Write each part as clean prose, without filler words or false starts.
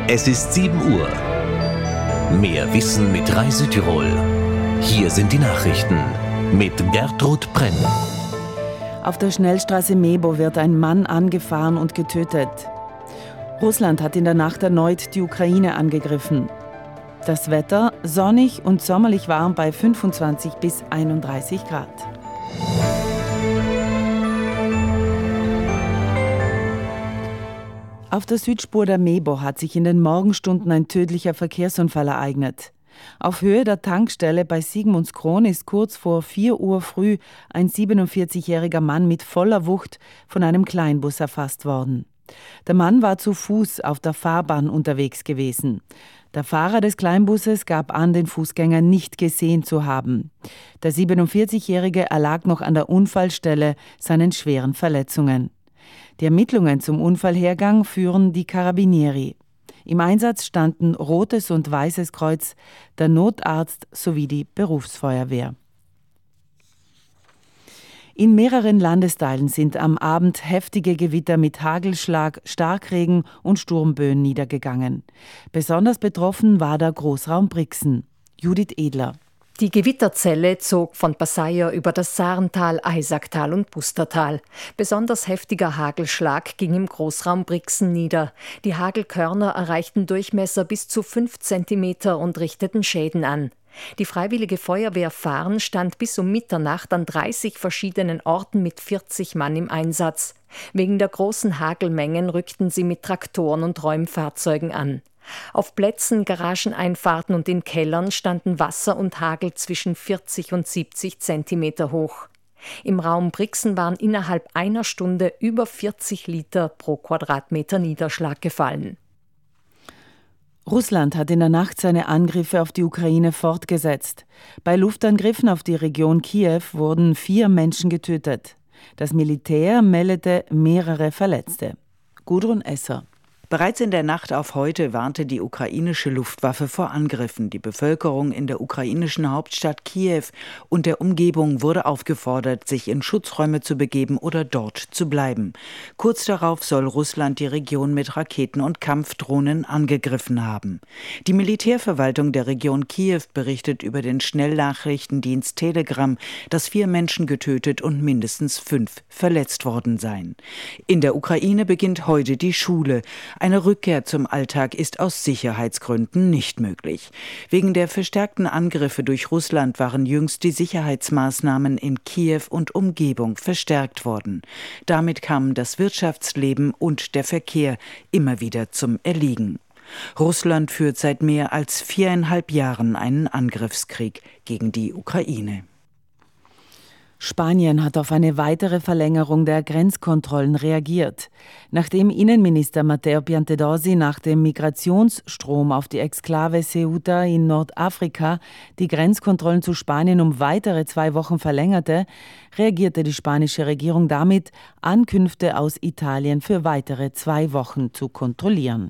Es ist 7 Uhr. Mehr Wissen mit Reisetirol. Hier sind die Nachrichten mit Gertrud Brenn. Auf der Schnellstraße Mebo wird ein Mann angefahren und getötet. Russland hat in der Nacht erneut die Ukraine angegriffen. Das Wetter sonnig und sommerlich warm bei 25 bis 31 Grad. Auf der Südspur der Mebo hat sich in den Morgenstunden ein tödlicher Verkehrsunfall ereignet. Auf Höhe der Tankstelle bei Sigmundskron ist kurz vor 4 Uhr früh ein 47-jähriger Mann mit voller Wucht von einem Kleinbus erfasst worden. Der Mann war zu Fuß auf der Fahrbahn unterwegs gewesen. Der Fahrer des Kleinbusses gab an, den Fußgänger nicht gesehen zu haben. Der 47-Jährige erlag noch an der Unfallstelle seinen schweren Verletzungen. Die Ermittlungen zum Unfallhergang führen die Carabinieri. Im Einsatz standen Rotes und Weißes Kreuz, der Notarzt sowie die Berufsfeuerwehr. In mehreren Landesteilen sind am Abend heftige Gewitter mit Hagelschlag, Starkregen und Sturmböen niedergegangen. Besonders betroffen war der Großraum Brixen. Judith Edler. Die Gewitterzelle zog von Passaia über das Saarental, Eisacktal und Pustertal. Besonders heftiger Hagelschlag ging im Großraum Brixen nieder. Die Hagelkörner erreichten Durchmesser bis zu 5 Zentimeter und richteten Schäden an. Die Freiwillige Feuerwehr Fahren stand bis um Mitternacht an 30 verschiedenen Orten mit 40 Mann im Einsatz. Wegen der großen Hagelmengen rückten sie mit Traktoren und Räumfahrzeugen an. Auf Plätzen, Garageneinfahrten und in Kellern standen Wasser und Hagel zwischen 40 und 70 Zentimeter hoch. Im Raum Brixen waren innerhalb einer Stunde über 40 Liter pro Quadratmeter Niederschlag gefallen. Russland hat in der Nacht seine Angriffe auf die Ukraine fortgesetzt. Bei Luftangriffen auf die Region Kiew wurden 4 Menschen getötet. Das Militär meldete mehrere Verletzte. Gudrun Esser. Bereits in der Nacht auf heute warnte die ukrainische Luftwaffe vor Angriffen. Die Bevölkerung in der ukrainischen Hauptstadt Kiew und der Umgebung wurde aufgefordert, sich in Schutzräume zu begeben oder dort zu bleiben. Kurz darauf soll Russland die Region mit Raketen und Kampfdrohnen angegriffen haben. Die Militärverwaltung der Region Kiew berichtet über den Schnellnachrichtendienst Telegram, dass 4 Menschen getötet und mindestens 5 verletzt worden seien. In der Ukraine beginnt heute die Schule. Eine Rückkehr zum Alltag ist aus Sicherheitsgründen nicht möglich. Wegen der verstärkten Angriffe durch Russland waren jüngst die Sicherheitsmaßnahmen in Kiew und Umgebung verstärkt worden. Damit kamen das Wirtschaftsleben und der Verkehr immer wieder zum Erliegen. Russland führt seit mehr als 4,5 Jahren einen Angriffskrieg gegen die Ukraine. Spanien hat auf eine weitere Verlängerung der Grenzkontrollen reagiert. Nachdem Innenminister Mateo Piantedosi nach dem Migrationsstrom auf die Exklave Ceuta in Nordafrika die Grenzkontrollen zu Spanien um weitere 2 Wochen verlängerte, reagierte die spanische Regierung damit, Ankünfte aus Italien für weitere 2 Wochen zu kontrollieren.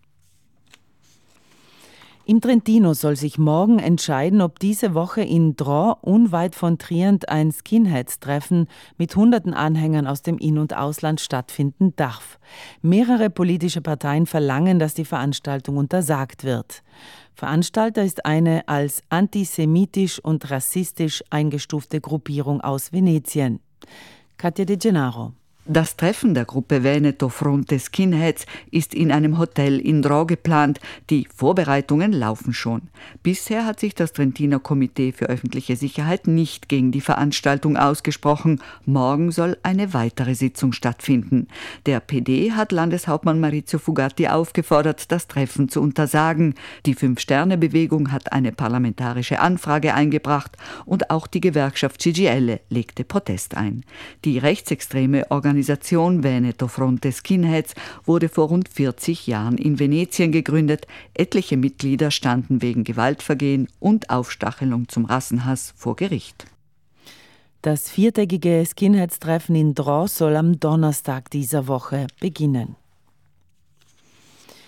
Im Trentino soll sich morgen entscheiden, ob diese Woche in Dro, unweit von Trient, ein Skinheads-Treffen mit hunderten Anhängern aus dem In- und Ausland stattfinden darf. Mehrere politische Parteien verlangen, dass die Veranstaltung untersagt wird. Veranstalter ist eine als antisemitisch und rassistisch eingestufte Gruppierung aus Venetien. Katja De Gennaro. Das Treffen der Gruppe Veneto Fronte Skinheads ist in einem Hotel in Dro geplant. Die Vorbereitungen laufen schon. Bisher hat sich das Trentiner Komitee für öffentliche Sicherheit nicht gegen die Veranstaltung ausgesprochen. Morgen soll eine weitere Sitzung stattfinden. Der PD hat Landeshauptmann Maurizio Fugatti aufgefordert, das Treffen zu untersagen. Die 5-Sterne-Bewegung hat eine parlamentarische Anfrage eingebracht und auch die Gewerkschaft CGIL legte Protest ein. Die rechtsextreme Organisation Veneto Fronte Skinheads wurde vor rund 40 Jahren in Venetien gegründet. Etliche Mitglieder standen wegen Gewaltvergehen und Aufstachelung zum Rassenhass vor Gericht. Das 4-tägige Skinheads-Treffen in Dro soll am Donnerstag dieser Woche beginnen.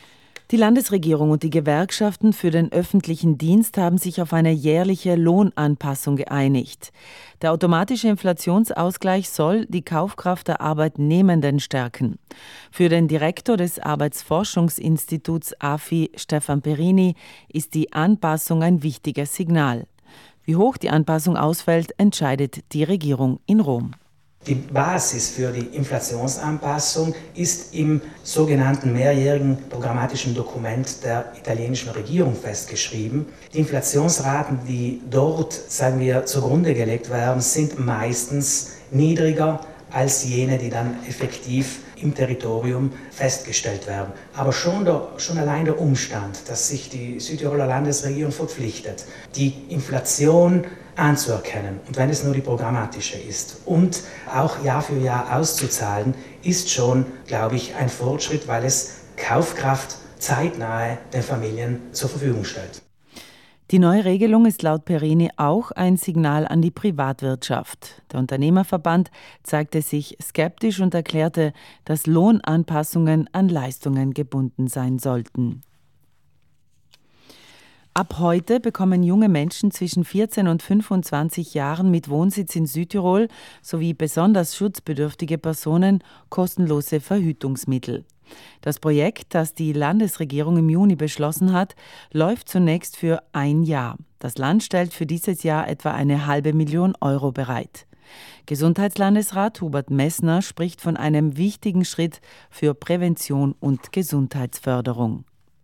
Die Landesregierung und die Gewerkschaften für den öffentlichen Dienst haben sich auf eine jährliche Lohnanpassung geeinigt. Der automatische Inflationsausgleich soll die Kaufkraft der Arbeitnehmenden stärken. Für den Direktor des Arbeitsforschungsinstituts AFI, Stefan Perini, ist die Anpassung ein wichtiges Signal. Wie hoch die Anpassung ausfällt, entscheidet die Regierung in Rom. Die Basis für die Inflationsanpassung ist im sogenannten mehrjährigen programmatischen Dokument der italienischen Regierung festgeschrieben. Die Inflationsraten, die dort, sagen wir, zugrunde gelegt werden, sind meistens niedriger als jene, die dann effektiv im Territorium festgestellt werden. Aber schon allein der Umstand, dass sich die Südtiroler Landesregierung verpflichtet, die Inflation anzuerkennen, und wenn es nur die programmatische ist, und auch Jahr für Jahr auszuzahlen, ist schon, glaube ich, ein Fortschritt, weil es Kaufkraft zeitnahe den Familien zur Verfügung stellt. Die neue Regelung ist laut Perini auch ein Signal an die Privatwirtschaft. Der Unternehmerverband zeigte sich skeptisch und erklärte, dass Lohnanpassungen an Leistungen gebunden sein sollten. Ab heute bekommen junge Menschen zwischen 14 und 25 Jahren mit Wohnsitz in Südtirol sowie besonders schutzbedürftige Personen kostenlose Verhütungsmittel. Das Projekt, das die Landesregierung im Juni beschlossen hat, läuft zunächst für ein Jahr. Das Land stellt für dieses Jahr etwa 500.000 Euro bereit. Gesundheitslandesrat Hubert Messner spricht von einem wichtigen Schritt für Prävention und Gesundheitsförderung.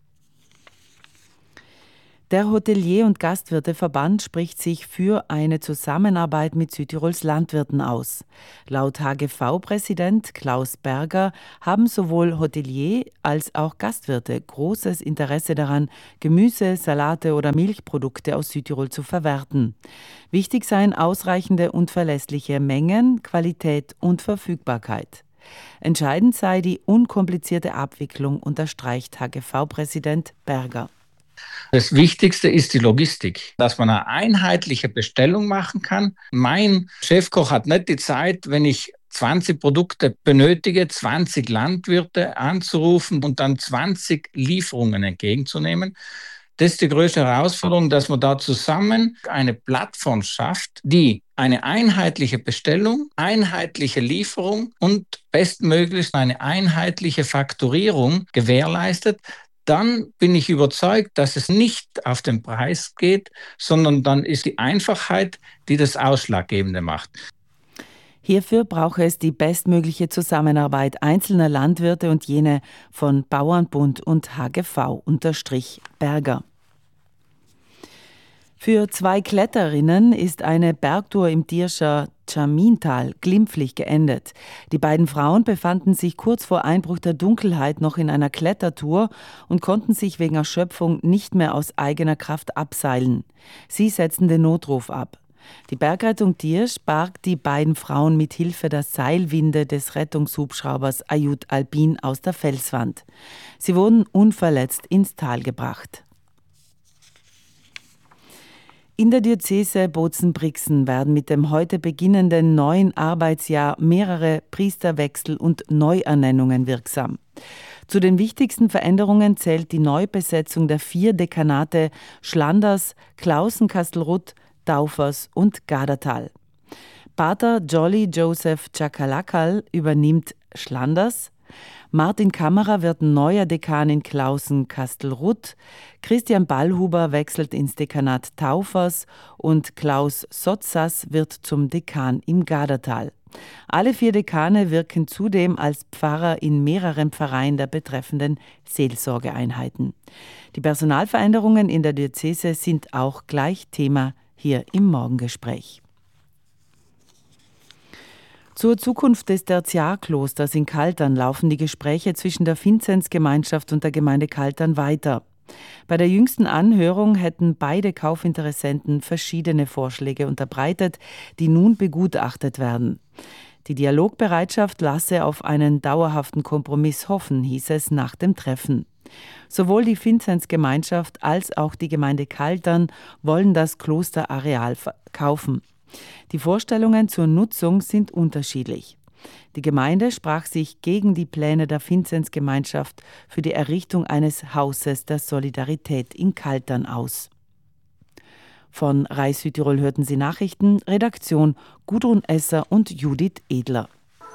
Der Hotelier- und Gastwirteverband spricht sich für eine Zusammenarbeit mit Südtirols Landwirten aus. Laut HGV-Präsident Klaus Berger haben sowohl Hotelier als auch Gastwirte großes Interesse daran, Gemüse, Salate oder Milchprodukte aus Südtirol zu verwerten. Wichtig seien ausreichende und verlässliche Mengen, Qualität und Verfügbarkeit. Entscheidend sei die unkomplizierte Abwicklung, unterstreicht HGV-Präsident Berger. Das Wichtigste ist die Logistik, dass man eine einheitliche Bestellung machen kann. Mein Chefkoch hat nicht die Zeit, wenn ich 20 Produkte benötige, 20 Landwirte anzurufen und dann 20 Lieferungen entgegenzunehmen. Das ist die größte Herausforderung, dass man da zusammen eine Plattform schafft, die eine einheitliche Bestellung, einheitliche Lieferung und bestmöglichst eine einheitliche Fakturierung gewährleistet. Dann bin ich überzeugt, dass es nicht auf den Preis geht, sondern dann ist die Einfachheit, die das Ausschlaggebende macht. Hierfür brauche es die bestmögliche Zusammenarbeit einzelner Landwirte und jene von Bauernbund und HGV-Berger. Für 2 Kletterinnen ist eine Bergtour im Tierscher Chamintal glimpflich geendet. Die beiden Frauen befanden sich kurz vor Einbruch der Dunkelheit noch in einer Klettertour und konnten sich wegen Erschöpfung nicht mehr aus eigener Kraft abseilen. Sie setzten den Notruf ab. Die Bergrettung Tiersch barg die beiden Frauen mit Hilfe der Seilwinde des Rettungshubschraubers Ayud Albin aus der Felswand. Sie wurden unverletzt ins Tal gebracht. In der Diözese Bozen-Brixen werden mit dem heute beginnenden neuen Arbeitsjahr mehrere Priesterwechsel und Neuernennungen wirksam. Zu den wichtigsten Veränderungen zählt die Neubesetzung der 4 Dekanate Schlanders, Klausen, Kastelruth, Daufers und Gardatal. Pater Jolly Joseph Chakalakal übernimmt Schlanders, Martin Kammerer wird neuer Dekan in Klausen-Kastelruth, Christian Ballhuber wechselt ins Dekanat Taufers und Klaus Sotzas wird zum Dekan im Gardatal. Alle 4 Dekane wirken zudem als Pfarrer in mehreren Pfarreien der betreffenden Seelsorgeeinheiten. Die Personalveränderungen in der Diözese sind auch gleich Thema hier im Morgengespräch. Zur Zukunft des Tertiarklosters in Kaltern laufen die Gespräche zwischen der Vinzenzgemeinschaft und der Gemeinde Kaltern weiter. Bei der jüngsten Anhörung hätten beide Kaufinteressenten verschiedene Vorschläge unterbreitet, die nun begutachtet werden. Die Dialogbereitschaft lasse auf einen dauerhaften Kompromiss hoffen, hieß es nach dem Treffen. Sowohl die Vinzenzgemeinschaft als auch die Gemeinde Kaltern wollen das Klosterareal kaufen. Die Vorstellungen zur Nutzung sind unterschiedlich. Die Gemeinde sprach sich gegen die Pläne der Vinzenzgemeinschaft für die Errichtung eines Hauses der Solidarität in Kaltern aus. Von RAI Südtirol hörten Sie Nachrichten, Redaktion Gudrun Esser und Judith Edler.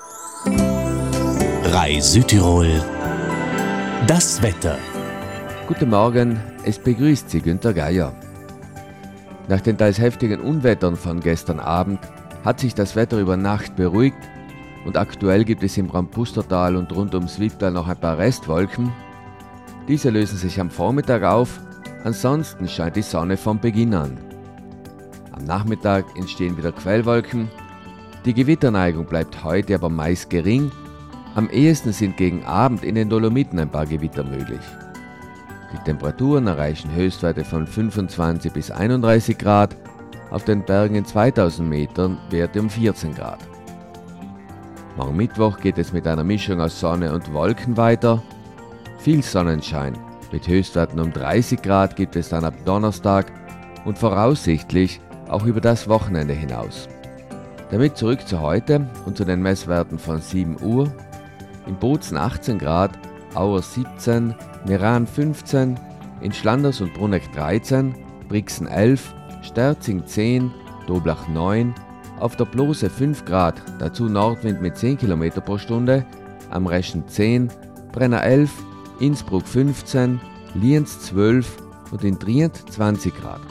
RAI Südtirol, das Wetter. Guten Morgen, es begrüßt Sie Günter Geier. Nach den teils heftigen Unwettern von gestern Abend hat sich das Wetter über Nacht beruhigt und aktuell gibt es im Brand-Pustertal und rund ums Wipptal noch ein paar Restwolken. Diese lösen sich am Vormittag auf, ansonsten scheint die Sonne von Beginn an. Am Nachmittag entstehen wieder Quellwolken. Die Gewitterneigung bleibt heute aber meist gering. Am ehesten sind gegen Abend in den Dolomiten ein paar Gewitter möglich. Die Temperaturen erreichen Höchstwerte von 25 bis 31 Grad, auf den Bergen in 2000 Metern Werte um 14 Grad. Morgen Mittwoch geht es mit einer Mischung aus Sonne und Wolken weiter. Viel Sonnenschein mit Höchstwerten um 30 Grad gibt es dann ab Donnerstag und voraussichtlich auch über das Wochenende hinaus. Damit zurück zu heute und zu den Messwerten von 7 Uhr. In Bozen 18 Grad, Auer 17, Meran 15, in Schlanders und Bruneck 13, Brixen 11, Sterzing 10, Doblach 9, auf der Blose 5 Grad, dazu Nordwind mit 10 km pro Stunde, am Reschen 10, Brenner 11, Innsbruck 15, Lienz 12 und in Trient 20 Grad.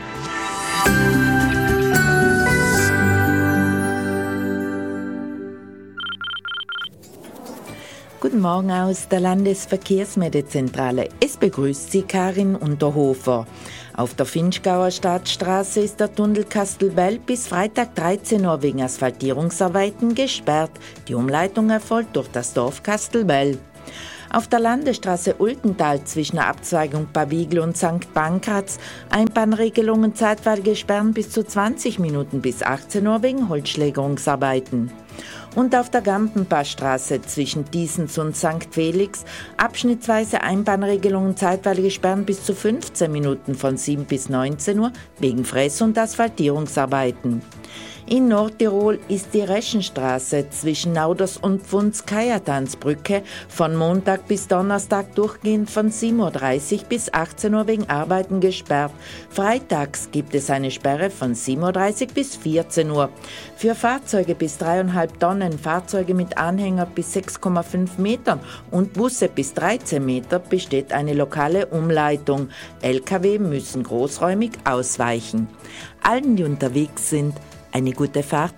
Guten Morgen aus der Landesverkehrsmeldezentrale. Es begrüßt Sie Karin Unterhofer. Auf der Finchgauer Stadtstraße ist der Tunnel Kastelbell bis Freitag 13 Uhr wegen Asphaltierungsarbeiten gesperrt. Die Umleitung erfolgt durch das Dorf Kastelbell. Auf der Landesstraße Ultental zwischen der Abzweigung Pavigl und St. Pankraz Einbahnregelungen zeitweilige Sperren bis zu 20 Minuten bis 18 Uhr wegen Holzschlägerungsarbeiten. Und auf der Gampenpassstraße zwischen Diesens und St. Felix abschnittsweise Einbahnregelungen zeitweilige Sperren bis zu 15 Minuten von 7 bis 19 Uhr wegen Fress- und Asphaltierungsarbeiten. In Nordtirol ist die Reschenstraße zwischen Nauders und Pfunds-Kajatansbrücke von Montag bis Donnerstag durchgehend von 7.30 Uhr bis 18 Uhr wegen Arbeiten gesperrt. Freitags gibt es eine Sperre von 7.30 Uhr bis 14 Uhr. Für Fahrzeuge bis 3,5 Tonnen, Fahrzeuge mit Anhänger bis 6,5 Metern und Busse bis 13 Meter besteht eine lokale Umleitung. Lkw müssen großräumig ausweichen. Allen, die unterwegs sind, eine gute Fahrt.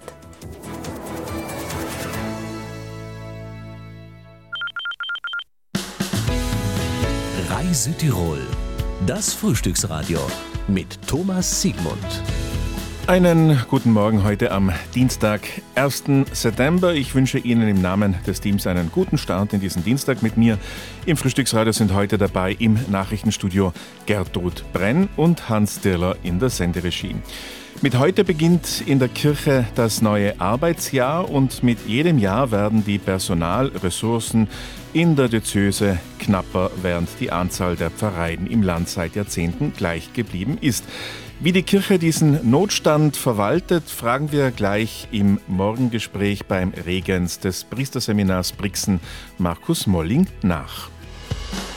RAI Südtirol, das Frühstücksradio mit Thomas Siegmund. Einen guten Morgen heute am Dienstag, 1. September. Ich wünsche Ihnen im Namen des Teams einen guten Start in diesen Dienstag. Mit mir im Frühstücksradio sind heute dabei im Nachrichtenstudio Gertrud Brenn und Hans Dirler in der Senderegie. Mit heute beginnt in der Kirche das neue Arbeitsjahr und mit jedem Jahr werden die Personalressourcen in der Diözese knapper, während die Anzahl der Pfarreien im Land seit Jahrzehnten gleich geblieben ist. Wie die Kirche diesen Notstand verwaltet, fragen wir gleich im Morgengespräch beim Regens des Priesterseminars Brixen, Markus Molling, nach.